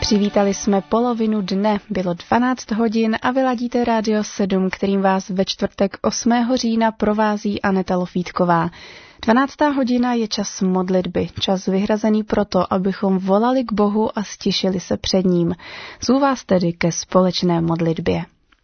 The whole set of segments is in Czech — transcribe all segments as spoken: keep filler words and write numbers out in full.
Přivítali jsme polovinu dne, bylo dvanáct hodin a vy ladíte Rádio sedm, kterým vás ve čtvrtek osmého října provází Aneta Lofítková. dvanáctá hodina je čas modlitby, čas vyhrazený proto, abychom volali k Bohu a stišili se před ním. Zvu vás tedy ke společné modlitbě.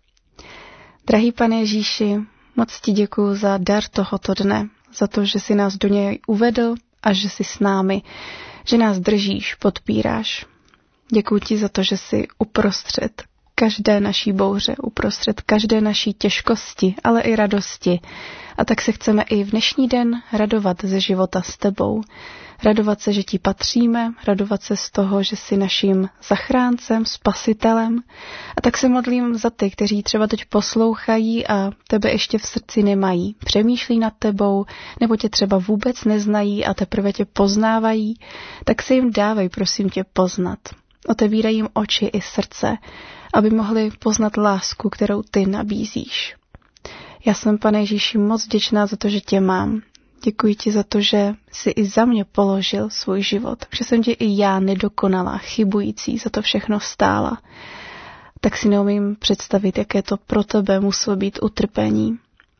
Drahý Pane Ježíši, moc ti děkuju za dar tohoto dne, za to, že jsi nás do něj uvedl a že jsi s námi, že nás držíš, podpíráš. Děkuji ti za to, že jsi uprostřed každé naší bouře, uprostřed každé naší těžkosti, ale i radosti. A tak se chceme i v dnešní den radovat ze života s tebou. Radovat se, že ti patříme, radovat se z toho, že jsi naším zachráncem, spasitelem. A tak se modlím za ty, kteří třeba teď poslouchají a tebe ještě v srdci nemají. Přemýšlí nad tebou, nebo tě třeba vůbec neznají a teprve tě poznávají. Tak se jim dávej, prosím tě, poznat. Otevírají jim oči i srdce, aby mohli poznat lásku, kterou ty nabízíš. Já jsem, Pane Ježíši, moc vděčná za to, že tě mám. Děkuji ti za to, že jsi i za mě položil svůj život, že jsem tě i já nedokonalá, chybující, za to všechno stála. Tak si neumím představit, jaké to pro tebe muselo být utrpení.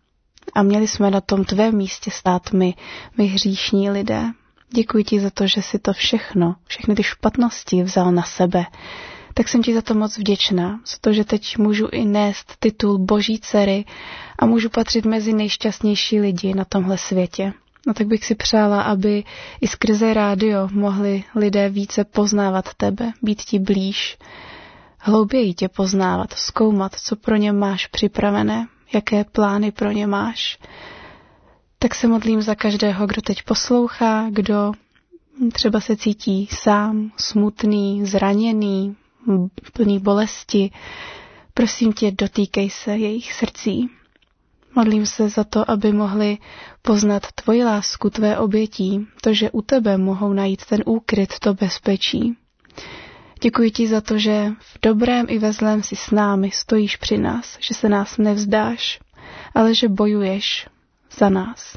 A měli jsme na tom tvém místě stát my, my hříšní lidé. Děkuji ti za to, že jsi to všechno, všechny ty špatnosti vzal na sebe. Tak jsem ti za to moc vděčná, za to, že teď můžu i nést titul Boží dcery a můžu patřit mezi nejšťastnější lidi na tomhle světě. No tak bych si přála, aby i skrze rádio mohli lidé více poznávat tebe, být ti blíž, hlouběji tě poznávat, zkoumat, co pro ně máš připravené, jaké plány pro ně máš. Tak se modlím za každého, kdo teď poslouchá, kdo třeba se cítí sám, smutný, zraněný, plný bolesti. Prosím tě, dotýkej se jejich srdcí. Modlím se za to, aby mohli poznat tvoji lásku, tvé obětí, to, že u tebe mohou najít ten úkryt, to bezpečí. Děkuji ti za to, že v dobrém i ve zlém si s námi, stojíš při nás, že se nás nevzdáš, ale že bojuješ za nás.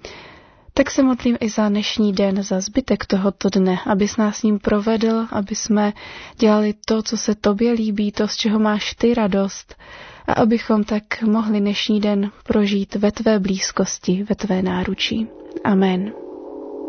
Tak se modlím i za dnešní den, za zbytek tohoto dne, abys nás s ním provedl, aby jsme dělali to, co se tobě líbí, to, z čeho máš ty radost, a abychom tak mohli dnešní den prožít ve tvé blízkosti, ve tvé náručí. Amen.